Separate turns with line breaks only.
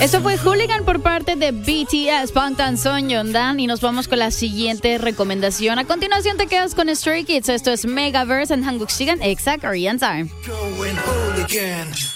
Eso fue Hooligan por parte de BTS, Bangtan Sonyeondan, y nos vamos con la siguiente recomendación. A continuación te quedas con Stray Kids. Esto es Megaverse en Hanguk Sigan, Exact Korean Time.
Going hooligan.